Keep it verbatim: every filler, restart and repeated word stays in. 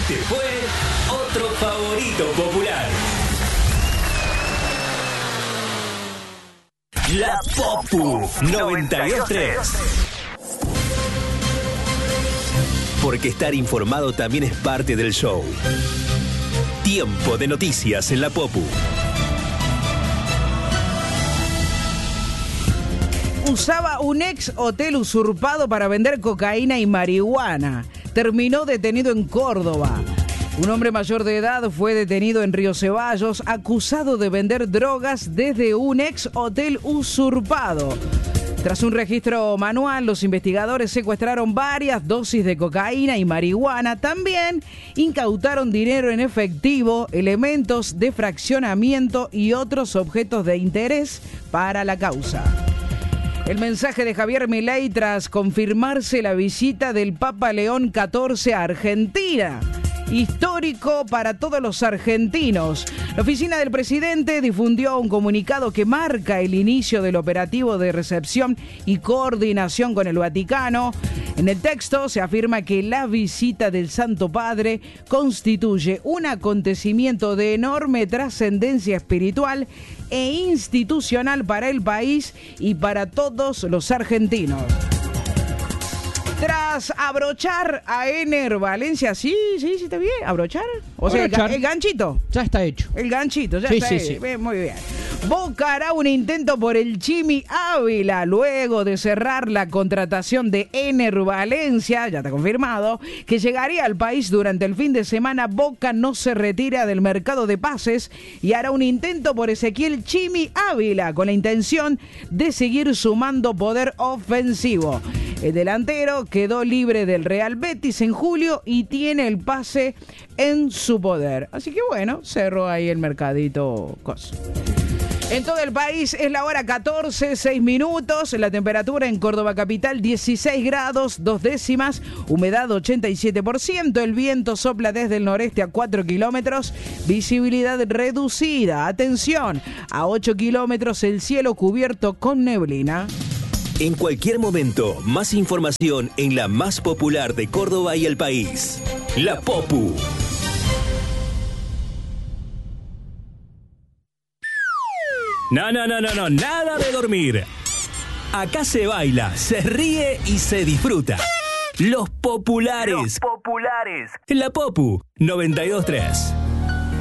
Este fue otro favorito popular. La Popu noventa y dos punto tres. Porque estar informado también es parte del show. Tiempo de noticias en La Popu. Usaba un ex hotel usurpado para vender cocaína y marihuana. Terminó detenido en Córdoba. Un hombre mayor de edad fue detenido en Río Ceballos, acusado de vender drogas desde un ex hotel usurpado. Tras un registro manual, los investigadores secuestraron varias dosis de cocaína y marihuana. También incautaron dinero en efectivo, elementos de fraccionamiento y otros objetos de interés para la causa. El mensaje de Javier Milei tras confirmarse la visita del Papa León catorce a Argentina. Histórico para todos los argentinos. La oficina del presidente difundió un comunicado que marca el inicio del operativo de recepción y coordinación con el Vaticano. En el texto se afirma que la visita del Santo Padre constituye un acontecimiento de enorme trascendencia espiritual e institucional para el país y para todos los argentinos. Tras abrochar a Ener Valencia, sí, sí, sí, está bien, abrochar. O sea, el, el ganchito. Ya está hecho. El ganchito, ya sí, está sí, hecho. Sí. Muy bien. Boca hará un intento por el Chimi Ávila luego de cerrar la contratación de Ener Valencia, ya está confirmado, que llegaría al país durante el fin de semana. Boca no se retira del mercado de pases y hará un intento por Ezequiel Chimi Ávila con la intención de seguir sumando poder ofensivo. El delantero quedó libre del Real Betis en julio y tiene el pase en su poder. Así que bueno, cerró ahí el mercadito. Cosa. En todo el país es la hora catorce, seis minutos. La temperatura en Córdoba capital dieciséis grados, dos décimas. Humedad ochenta y siete por ciento. El viento sopla desde el noreste a cuatro kilómetros. Visibilidad reducida. Atención, a ocho kilómetros el cielo cubierto con neblina. En cualquier momento, más información en la más popular de Córdoba y el país. La Popu. No, no, no, no, no, nada de dormir. Acá se baila, se ríe y se disfruta. Los populares. Los populares. La Popu noventa y dos punto tres.